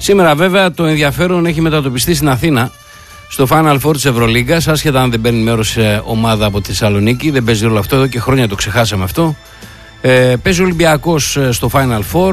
Σήμερα βέβαια το ενδιαφέρον έχει μετατοπιστεί στην Αθήνα, στο Final Four της Ευρωλίγκας, άσχετα αν δεν παίρνει μέρος σε ομάδα από τη Θεσσαλονίκη, δεν παίζει ρόλο αυτό, εδώ και χρόνια το ξεχάσαμε αυτό. Παίζει ο Ολυμπιακός στο Final Four,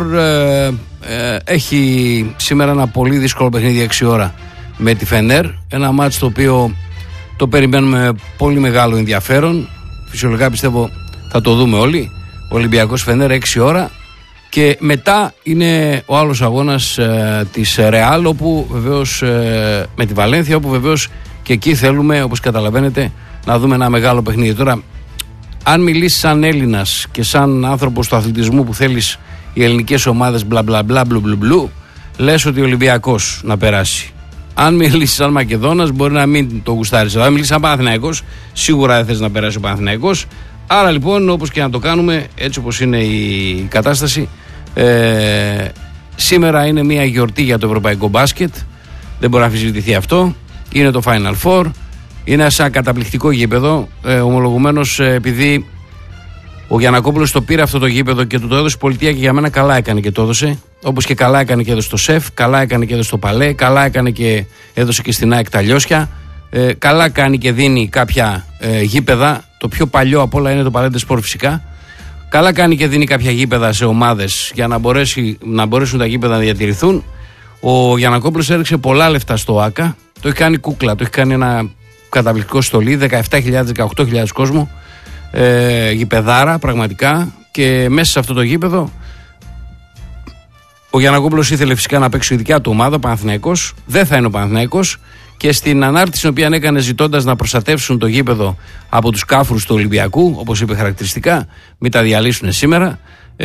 έχει σήμερα ένα πολύ δύσκολο παιχνίδι 6 ώρα με τη Φενέρ, ένα μάτς το οποίο το περιμένουμε πολύ μεγάλο ενδιαφέρον, φυσιολογικά πιστεύω θα το δούμε όλοι. Ο Ολυμπιακός Φενέρ 6 ώρα και μετά είναι ο άλλος αγώνας της Ρεάλ, όπου βεβαίως με τη Βαλένθια, όπου βεβαίως και εκεί θέλουμε, όπως καταλαβαίνετε, να δούμε ένα μεγάλο παιχνίδι. Τώρα, αν μιλήσεις σαν Έλληνας και σαν άνθρωπος του αθλητισμού που θέλεις οι ελληνικές ομάδες μπλα μπλα μπλα μπλου, λες ότι ο Ολυμπιακός να περάσει. Αν μιλήσεις σαν Μακεδόνας μπορεί να μην το γουστάρεις. Αν μιλήσεις σαν Παναθηναϊκός, σίγουρα δεν θες να περάσει ο Παναθηναϊκός. Άρα λοιπόν, όπως και να το κάνουμε, έτσι όπως είναι η κατάσταση, σήμερα είναι μια γιορτή για το ευρωπαϊκό μπάσκετ, δεν μπορεί να αμφισβητηθεί αυτό. Είναι το Final Four, είναι ένα καταπληκτικό γήπεδο, ομολογουμένως επειδή ο Γιαννακόπουλος το πήρε αυτό το γήπεδο και του το έδωσε η πολιτεία, και για μένα καλά έκανε και το έδωσε, όπως και καλά έκανε και έδωσε στο ΣΕΦ, καλά έκανε και έδωσε στο Παλέ, καλά έκανε και έδωσε και στην ΑΕΚ τα Λιώσια, καλά κάνει και δίνει κάποια γήπεδα. Το πιο παλιό απ' όλα είναι το Παλέντε Σπορ φυσικά. Καλά κάνει και δίνει κάποια γήπεδα σε ομάδες για να μπορέσουν τα γήπεδα να διατηρηθούν. Ο Γιαννακόπουλος έριξε πολλά λεφτά στο ΆΚΑ. Το έχει κάνει κούκλα, το έχει κάνει ένα καταπληκτικό στολί. 17.000-18.000 κόσμο. Γηπεδάρα πραγματικά. Και μέσα σε αυτό το γήπεδο ο Γιαννακόπουλος ήθελε φυσικά να παίξει η δικιά του ομάδα, ο Παναθηναϊκός. Δεν θα είναι ο Παναθηναϊκός. Και στην ανάρτηση την οποία έκανε ζητώντας να προστατεύσουν το γήπεδο από τους κάφρους του Ολυμπιακού, όπως είπε χαρακτηριστικά, μην τα διαλύσουν σήμερα,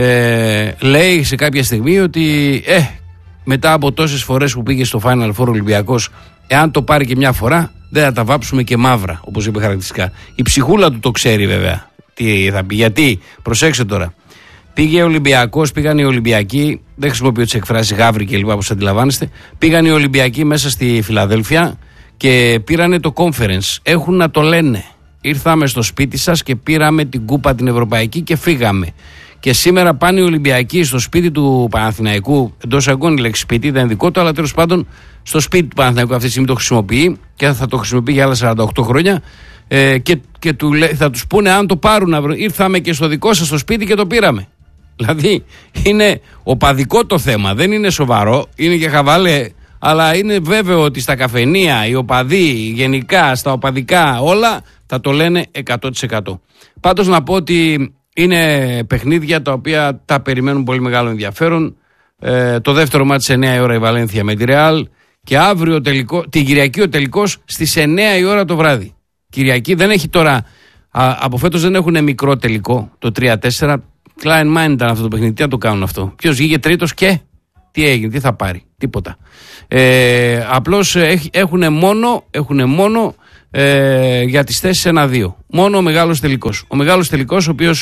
λέει σε κάποια στιγμή ότι μετά από τόσες φορές που πήγε στο Final Four Ολυμπιακός, εάν το πάρει και μια φορά, δεν θα τα βάψουμε και μαύρα, όπως είπε χαρακτηριστικά. Η ψυχούλα του το ξέρει βέβαια τι θα πει. Γιατί, προσέξτε τώρα, πήγε ο Ολυμπιακός, πήγαν οι Ολυμπιακοί, δεν χρησιμοποιώ τις εκφράσεις γάβρι και λοιπά, όπως αντιλαμβάνεστε, πήγαν οι Ολυμπιακοί μέσα στη Φιλαδέλφια και πήρανε το conference. Έχουν να το λένε. Ήρθαμε στο σπίτι σας και πήραμε την κούπα την ευρωπαϊκή και φύγαμε. Και σήμερα πάνε οι Ολυμπιακοί στο σπίτι του Παναθηναϊκού, εντός αγώνων η λέξη σπίτι, δεν είναι δικό του, αλλά τέλος πάντων στο σπίτι του Παναθηναϊκού αυτή τη στιγμή το χρησιμοποιεί και θα το χρησιμοποιεί για άλλα 48 χρόνια. Και θα τους πούνε αν το πάρουν, ήρθαμε και στο δικό σας στο σπίτι και το πήραμε. Δηλαδή είναι οπαδικό το θέμα, δεν είναι σοβαρό, είναι και χαβαλέ, αλλά είναι βέβαιο ότι στα καφενεία, οι οπαδοί, γενικά στα οπαδικά όλα θα το λένε 100%. Πάντως να πω ότι είναι παιχνίδια τα οποία τα περιμένουν πολύ μεγάλο ενδιαφέρον. Το δεύτερο μάτι σε 9 η ώρα η Βαλένθια με τη Ρεάλ και αύριο την Κυριακή ο τελικός στις 9 η ώρα το βράδυ. Κυριακή δεν έχει τώρα, από φέτος δεν έχουν μικρό τελικό, το 3-4. Klein Mind ήταν αυτό το παιχνίδι, τι να το κάνουν αυτό. Ποιος βγήκε τρίτος και τι έγινε, τι θα πάρει, τίποτα. Απλώς έχουν μόνο για τις θέσεις 1-2. Μόνο ο μεγάλος τελικός. Ο μεγάλος τελικός, ο οποίος,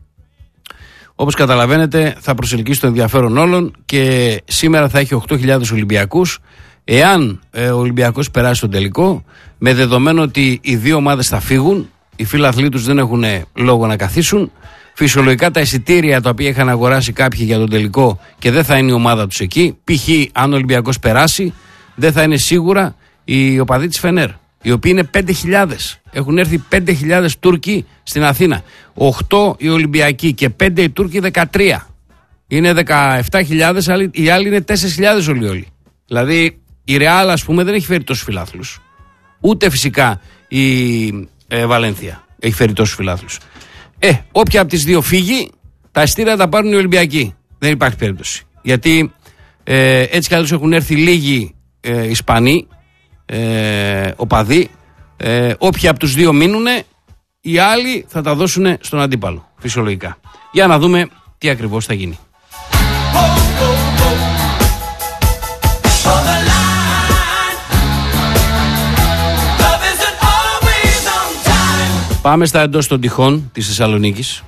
όπως καταλαβαίνετε, θα προσελκύσει το ενδιαφέρον όλων και σήμερα θα έχει 8.000 Ολυμπιακούς. Εάν ο Ολυμπιακός περάσει τον τελικό, με δεδομένο ότι οι δύο ομάδες θα φύγουν, οι φίλαθλοι τους δεν έχουν λόγο να καθίσουν. Φυσιολογικά τα εισιτήρια τα οποία είχαν αγοράσει κάποιοι για τον τελικό και δεν θα είναι η ομάδα τους εκεί. Π.χ. αν ο Ολυμπιακός περάσει, δεν θα είναι σίγουρα οι οπαδοί της Φενέρ, οι οποίοι είναι 5.000. Έχουν έρθει 5.000 Τούρκοι στην Αθήνα. 8 οι Ολυμπιακοί και 5 οι Τούρκοι, 13. Είναι 17.000, οι άλλοι είναι 4.000 όλοι. Δηλαδή η Ρεάλ, ας πούμε, δεν έχει φέρει τόσους φιλάθλους. Ούτε φυσικά η Βαλένθια έχει φέρει τόσους φιλάθλους. Όποια από τις δύο φύγει, τα εισιτήρια τα πάρουν οι Ολυμπιακοί. Δεν υπάρχει περίπτωση. Γιατί έτσι κι άλλως έχουν έρθει λίγοι Ισπανοί οπαδοί. Όποιοι από τους δύο μείνουνε, οι άλλοι θα τα δώσουν στον αντίπαλο. Φυσιολογικά. Για να δούμε τι ακριβώς θα γίνει. Πάμε στα εντός των τυχών της Θεσσαλονίκης.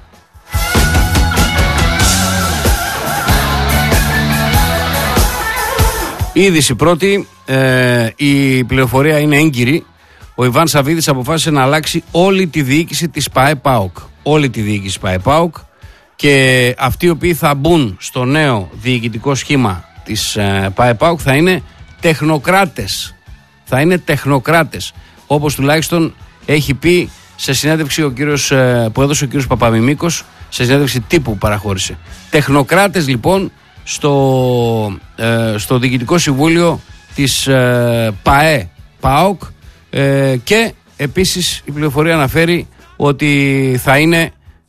Η είδηση πρώτη, η πληροφορία είναι έγκυρη. Ο Ιβάν Σαββίδης αποφάσισε να αλλάξει όλη τη διοίκηση της ΠΑΕ-ΠΑΟΚ. Όλη τη διοίκηση ΠΑΕ-ΠΑΟΚ και αυτοί οι οποίοι θα μπουν στο νέο διοικητικό σχήμα της ΠΑΕ-ΠΑΟΚ θα είναι τεχνοκράτες. Θα είναι τεχνοκράτες. Όπως τουλάχιστον έχει πει σε συνέντευξη που έδωσε ο κύριος Παπαμιμίκος, σε συνέντευξη τύπου που παραχώρησε. Τεχνοκράτες λοιπόν στο Διοικητικό Συμβούλιο της ΠΑΕ-ΠΑΟΚ, και επίσης η πληροφορία αναφέρει ότι θα είναι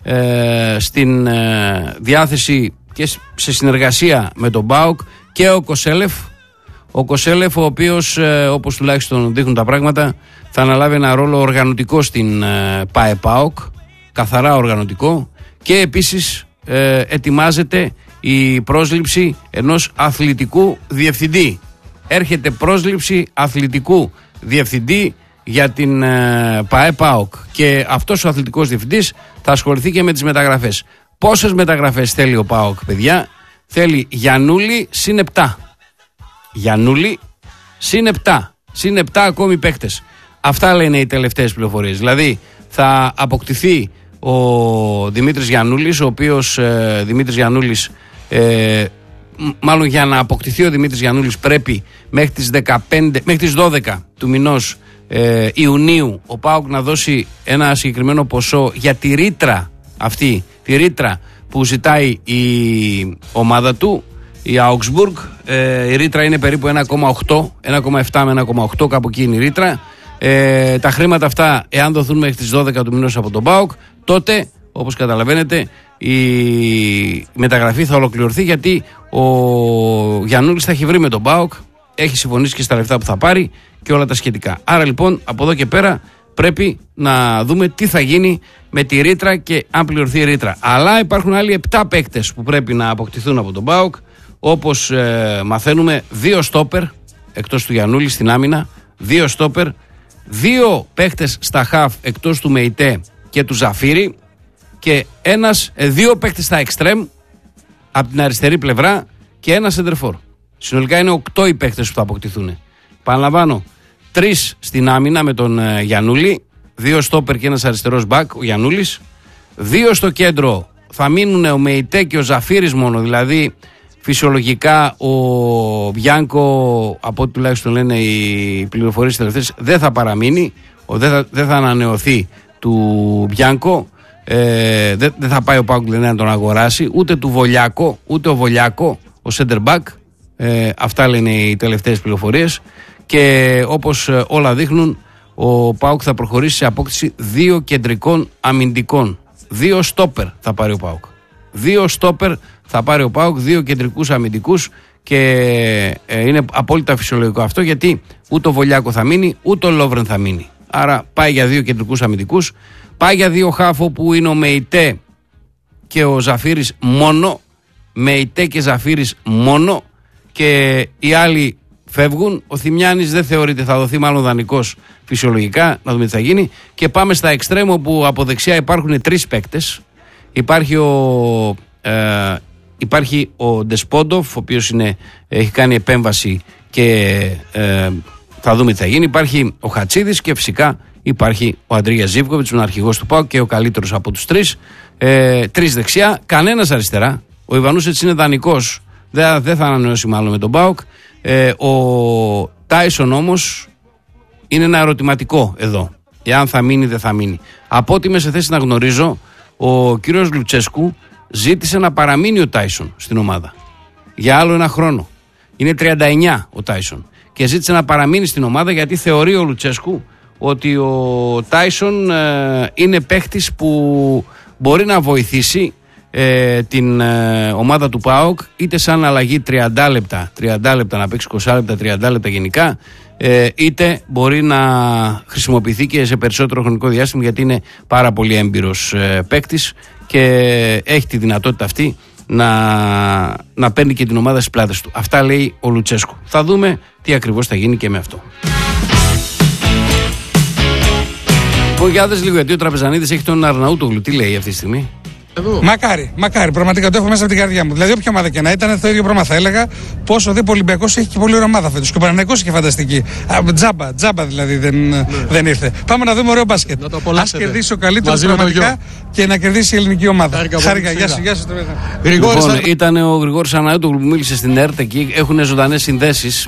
στην διάθεση και σε συνεργασία με τον ΠΑΟΚ και ο Κοσέλεφ, ο οποίος όπως τουλάχιστον δείχνουν τα πράγματα θα αναλάβει ένα ρόλο οργανωτικό στην ΠΑΕ-ΠΑΟΚ, καθαρά οργανωτικό, και επίσης ετοιμάζεται η πρόσληψη ενός αθλητικού διευθυντή. Έρχεται πρόσληψη αθλητικού διευθυντή για την ΠΑΕ-ΠΑΟΚ και αυτός ο αθλητικός διευθυντής θα ασχοληθεί και με τις μεταγραφές. Πόσες μεταγραφές θέλει ο ΠΑΟΚ, παιδιά? Θέλει Γιαννούλη συν 7. Γιαννούλη συν 7. Συν 7 ακόμη παίκτες. Αυτά λένε οι τελευταίες πληροφορίες. Δηλαδή θα αποκτηθεί ο Δημήτρης Γιαννούλης, ο οποίος Δημήτρης Γιαννούλης, μάλλον για να αποκτηθεί ο Δημήτρης Γιαννούλης πρέπει μέχρι τις 12 του μηνός Ιουνίου ο ΠΑΟΚ να δώσει ένα συγκεκριμένο ποσό για τη ρήτρα αυτή, τη ρήτρα που ζητάει η ομάδα του, η Augsburg. Η ρήτρα είναι περίπου 1,7 με 1,8, κάπου εκεί είναι η ρήτρα. Τα χρήματα αυτά, εάν δοθούν μέχρι τις 12 του μηνός από τον ΠΑΟΚ, τότε όπως καταλαβαίνετε η μεταγραφή θα ολοκληρωθεί, γιατί ο Γιαννούλης θα έχει βρει με τον ΠΑΟΚ, έχει συμφωνήσει και στα λεφτά που θα πάρει και όλα τα σχετικά. Άρα λοιπόν από εδώ και πέρα πρέπει να δούμε τι θα γίνει με τη ρήτρα και αν πληρωθεί η ρήτρα. Αλλά υπάρχουν άλλοι 7 παίκτες που πρέπει να αποκτηθούν από τον ΠΑΟΚ, όπως μαθαίνουμε 2 στόπερ εκτός του Γιαννούλη στην άμυνα, 2 στόπερ, 2 παίκτες στα χαφ εκτός του Μεϊτέ και του Ζαφίρι, και 2 παίκτες στα εξτρέμ από την αριστερή πλευρά και 1 σεντερφόρ. Συνολικά είναι 8 οι παίκτες που θα αποκτηθούν. Παραλαμβάνω, 3 στην άμυνα με τον Γιαννούλη, 2 στόπερ και 1 αριστερός μπακ, ο Γιαννούλης. 2 στο κέντρο θα μείνουν ο Μεϊτέ και ο Ζαφίρις μόνο, δηλαδή φυσιολογικά ο Μπιάνκο, από ό,τι τουλάχιστον λένε οι πληροφορίες τελευταίες, δεν θα παραμείνει, δεν θα ανανεωθεί του Μπιάνκο. Δεν θα πάει ο ΠΑΟΚ να τον αγοράσει, ούτε του Βολιάκο, ούτε ο Βολιάκο, ο center back. Αυτά λένε οι τελευταίες πληροφορίες. Και όπως όλα δείχνουν, ο ΠΑΟΚ θα προχωρήσει σε απόκτηση 2 κεντρικών αμυντικών. 2 στόπερ θα πάρει ο ΠΑΟΚ. 2 στόπερ θα πάρει ο ΠΑΟΚ, 2 κεντρικούς αμυντικούς, και είναι απόλυτα φυσιολογικό αυτό, γιατί ούτε ο Βολιάκο θα μείνει, ούτε ο Λόβρεν θα μείνει. Άρα πάει για 2 κεντρικούς αμυντικούς, πάει για 2 χάφο που είναι ο Μεϊτέ και ο Ζαφίρις μόνο. Μεϊτέ και Ζαφίρις μόνο, και οι άλλοι φεύγουν. Ο Θημιάνης δεν θεωρείται, θα δοθεί μάλλον δανεικός φυσιολογικά, να δούμε τι θα γίνει. Και πάμε στα εξτρέμο, που από δεξιά υπάρχουν 3 παίκτες. Υπάρχει ο Ντεσπόντοφ, ο οποίος έχει κάνει επέμβαση και θα δούμε τι θα γίνει. Υπάρχει ο Χατσίδης και φυσικά υπάρχει ο Αντρίγιας Ζίβκοβιτς, ο αρχηγός του ΠΑΟΚ και ο καλύτερος από τους 3. 3 δεξιά, κανένας αριστερά. Ο Ιβανούσετς είναι δανεικός, δεν θα ανανεώσει μάλλον με τον ΠΑΟΚ. Ο Τάισον όμως είναι ένα ερωτηματικό εδώ, εάν θα μείνει δεν θα μείνει. Από ό,τι είμαι σε θέση να γνωρίζω, ο κύριος Λουτσέσκου ζήτησε να παραμείνει ο Τάισον στην ομάδα για άλλο 1 χρόνο. Είναι 39 ο Τάισον και ζήτησε να παραμείνει στην ομάδα, γιατί θεωρεί ο Λουτσέσκου ότι ο Τάισον είναι παίχτης που μπορεί να βοηθήσει την ομάδα του ΠΑΟΚ, είτε σαν αλλαγή 30 λεπτά να παίξει 20 λεπτά, 30 λεπτά γενικά, είτε μπορεί να χρησιμοποιηθεί και σε περισσότερο χρονικό διάστημα, γιατί είναι πάρα πολύ έμπειρος παίκτης και έχει τη δυνατότητα αυτή να παίρνει και την ομάδα στις πλάτες του. Αυτά λέει ο Λουτσέσκου. Θα δούμε τι ακριβώς θα γίνει και με αυτό. Για δες λίγο, γιατί ο Τραπεζανίδης έχει τον Αρναούτογλου. Τι λέει αυτή τη στιγμή? Μακάρι, πραγματικά το έχω μέσα από την καρδιά μου. Δηλαδή, όποια ομάδα και να ήταν, το ίδιο πράγμα θα έλεγα. Πόσο δε ο Ολυμπιακός έχει και πολύ ωραία ομάδα φέτος. Και ο Παναθηναϊκός είχε φανταστική. Τζάμπα δηλαδή δεν ήρθε. Πάμε να δούμε ωραίο μπάσκετ. Ας κερδίσει ο καλύτερος πραγματικά και να κερδίσει η ελληνική ομάδα. Χάρηκα, γεια σου. Λοιπόν, ήταν ο Γρηγόρης Αναέτογλου που μίλησε στην ΕΡΤ εκεί. Έχουν ζωντανές συνδέσεις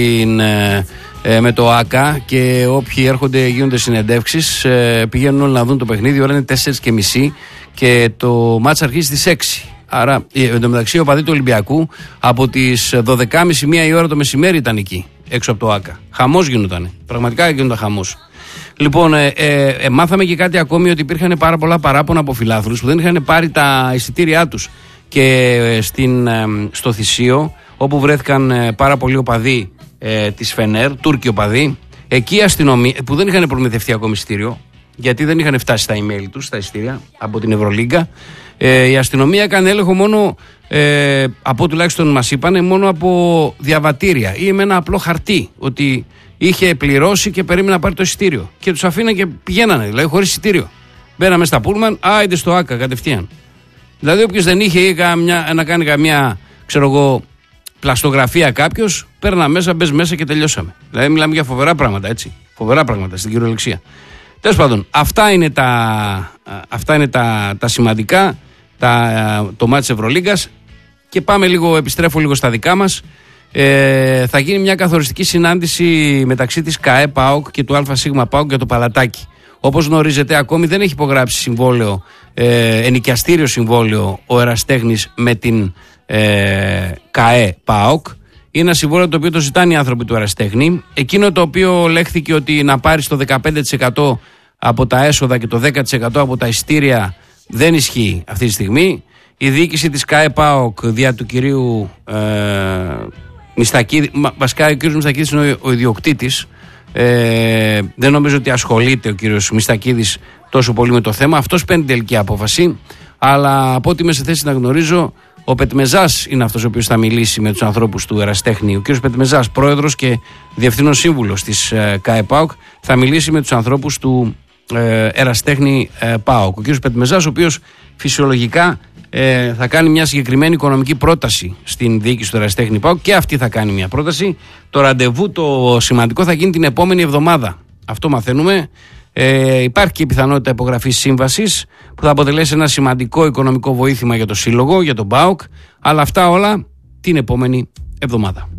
με το ΑΚΑ και όποιοι έρχονται γίνονται συνεντεύξεις. Πηγαίνουν όλοι να δουν το παιχνίδι. Η ώρα είναι 4:30 και το μάτς αρχίζει στις 6. Άρα, εν τω μεταξύ, ο παδί του Ολυμπιακού από τις 12:30-1 η ώρα το μεσημέρι ήταν εκεί, έξω από το ΑΚΑ. Χαμός γινόταν. Πραγματικά γινόταν χαμός. Λοιπόν, μάθαμε και κάτι ακόμη, ότι υπήρχαν πάρα πολλά παράπονα από φιλάθλους που δεν είχαν πάρει τα εισιτήριά τους. Και στο Θησίο, όπου βρέθηκαν πάρα πολλοί οπαδοί της Φενέρ, Τούρκοι οπαδοί, εκεί η αστυνομία, που δεν είχαν προμηθευτεί ακόμη εισιτήριο, γιατί δεν είχαν φτάσει στα email τους, στα εισιτήρια από την Ευρωλίγκα, η αστυνομία έκανε έλεγχο μόνο, από τουλάχιστον μας είπανε, μόνο από διαβατήρια ή με ένα απλό χαρτί, ότι είχε πληρώσει και περίμενε να πάρει το εισιτήριο. Και τους αφήνανε και πηγαίνανε, δηλαδή χωρίς εισιτήριο. Μπαίναμε στα πούλμαν, άιντε στο ΑΚΑ κατευθείαν. Δηλαδή, όποιος δεν είχε να κάνει καμία, ξέρω εγώ, πλαστογραφία κάποιος, παίρνα μέσα, μπες μέσα και τελειώσαμε. Δηλαδή, μιλάμε για φοβερά πράγματα, έτσι. Φοβερά πράγματα στην κυριολεξία. Τέλος πάντων, αυτά είναι τα σημαντικά, το μάτς της Ευρωλίγκας. Και επιστρέφω λίγο στα δικά μας. Θα γίνει μια καθοριστική συνάντηση μεταξύ της ΚΑΕ ΠΑΟΚ και του ΑΣ ΠΑΟΚ για το Παλατάκι. Όπως γνωρίζετε, ακόμη δεν έχει υπογράψει συμβόλαιο, ενοικιαστήριο συμβόλαιο ο Εραστέχνης με την ΚΑΕ ΠΑΟΚ. Είναι ένα συμβόλαιο το οποίο το ζητάνε οι άνθρωποι του Εραστέχνη. Εκείνο το οποίο λέχθηκε ότι να πάρει το 15% από τα έσοδα και το 10% από τα εισιτήρια δεν ισχύει αυτή τη στιγμή. Η διοίκηση της ΚΑΕ ΠΑΟΚ δια του κυρίου Μιστακίδη, βασικά ο κύριος Μιστακίδης είναι ο ιδιοκτήτης. Δεν νομίζω ότι ασχολείται ο κύριος Μιστακίδης τόσο πολύ με το θέμα. Αυτός παίρνει τελική απόφαση, αλλά από ό,τι είμαι σε θέση να γνωρίζω, ο Πετμεζάς είναι αυτός ο οποίος θα μιλήσει με τους ανθρώπους του Εραστέχνη. Ο κύριος Πετμεζάς, πρόεδρος και διευθύνων σύμβουλος της ΚΑΕ ΠΑΟΚ, θα μιλήσει με τους ανθρώπους του Εραστέχνη ΠΑΟΚ. Ο κύριος Πετμεζάς, ο οποίος φυσιολογικά θα κάνει μια συγκεκριμένη οικονομική πρόταση στην διοίκηση του Εραστέχνη ΠΑΟΚ, και αυτή θα κάνει μια πρόταση. Το ραντεβού το σημαντικό θα γίνει την επόμενη εβδομάδα. Αυτό μαθαίνουμε. Υπάρχει και η πιθανότητα υπογραφής σύμβασης που θα αποτελέσει ένα σημαντικό οικονομικό βοήθημα για το σύλλογο, για τον ΠΑΟΚ, αλλά αυτά όλα την επόμενη εβδομάδα.